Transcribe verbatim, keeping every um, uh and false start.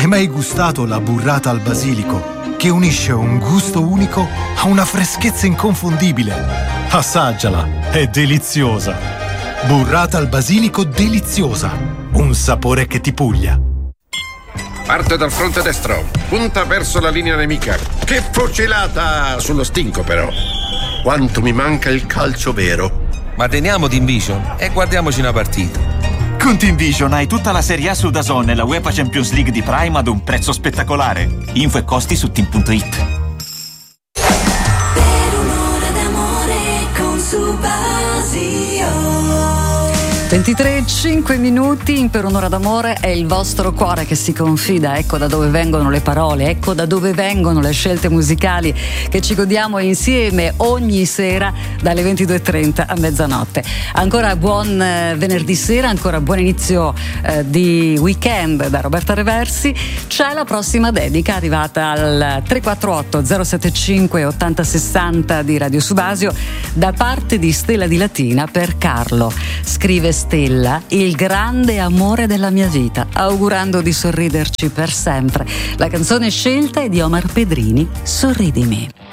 Hai mai gustato la burrata al basilico, che unisce un gusto unico a una freschezza inconfondibile? Assaggiala, è deliziosa. Burrata al basilico deliziosa, un sapore che ti puglia. Parte dal fronte destro, punta verso la linea nemica. Che fucilata sullo stinco però. Quanto mi manca il calcio vero. Ma teniamo Team Vision e guardiamoci una partita. Con Team Vision hai tutta la Serie A su DAZN e la UEFA Champions League di Prime ad un prezzo spettacolare. Info e costi su team punto it. Per un'ora d'amore con Subasio. ventitré e cinque minuti per un'ora d'amore, è il vostro cuore che si confida. Ecco da dove vengono le parole, ecco da dove vengono le scelte musicali che ci godiamo insieme ogni sera dalle ventidue e trenta a mezzanotte. Ancora buon eh, venerdì sera, ancora buon inizio eh, di weekend da Roberta Reversi. C'è la prossima dedica arrivata al tre quattro otto zero sette cinque ottanta sessanta di Radio Subasio da parte di Stella di Latina per Carlo. Scrive Stella: il grande amore della mia vita, augurando di sorriderci per sempre. La canzone scelta è di Omar Pedrini, Sorridimi.